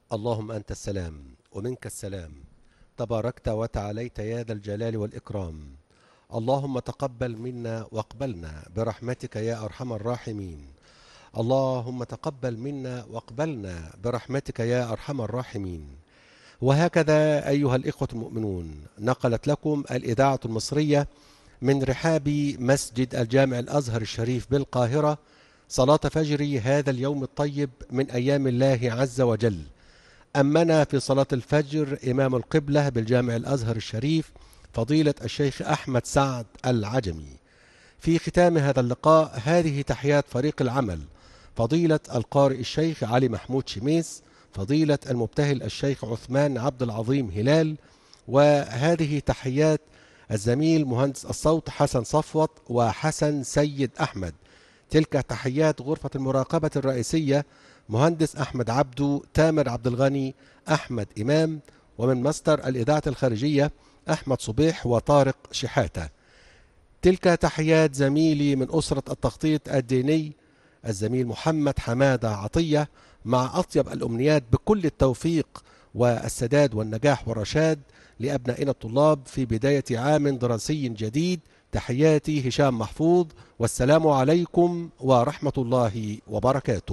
اللهم أنت السلام ومنك السلام، تباركت وتعاليت يا ذا الجلال والإكرام. اللهم تقبل منا واقبلنا برحمتك يا أرحم الراحمين. اللهم تقبل منا واقبلنا برحمتك يا أرحم الراحمين. وهكذا أيها الإخوة المؤمنون، نقلت لكم الإذاعة المصرية من رحاب مسجد الجامع الأزهر الشريف بالقاهرة صلاة فجر هذا اليوم الطيب من أيام الله عز وجل. أمنا في صلاة الفجر إمام القبلة بالجامع الأزهر الشريف فضيلة الشيخ أحمد سعد العجمي. في ختام هذا اللقاء هذه تحيات فريق العمل: فضيلة القارئ الشيخ علي محمود شميس، فضيلة المبتهل الشيخ عثمان عبد العظيم هلال، وهذه تحيات الزميل مهندس الصوت حسن صفوت وحسن سيد أحمد. تلك تحيات غرفة المراقبة الرئيسية: مهندس أحمد عبدو، تامر عبد الغني، أحمد إمام، ومن مصدر الإذاعة الخارجية أحمد صبيح وطارق شحاتة. تلك تحيات زميلي من أسرة التخطيط الديني الزميل محمد حمادة عطية، مع أطيب الأمنيات بكل التوفيق والسداد والنجاح والرشاد لأبنائنا الطلاب في بداية عام دراسي جديد. تحياتي هشام محفوظ، والسلام عليكم ورحمة الله وبركاته.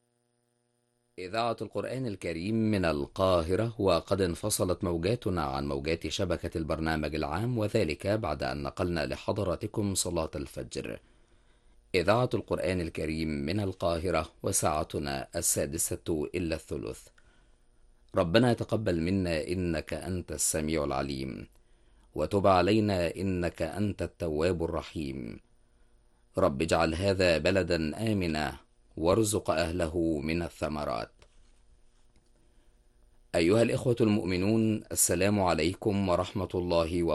إذاعة القرآن الكريم من القاهرة، وقد انفصلت موجاتنا عن موجات شبكة البرنامج العام، وذلك بعد أن نقلنا لحضراتكم صلاة الفجر. إذاعة القرآن الكريم من القاهرة، وساعتنا 6:06 ربنا يتقبل منا إنك أنت السميع العليم، وتب علينا إنك أنت التواب الرحيم. رب اجعل هذا بلدا آمنا، وارزق أهله من الثمرات. أيها الإخوة المؤمنون، السلام عليكم ورحمة الله وبركاته.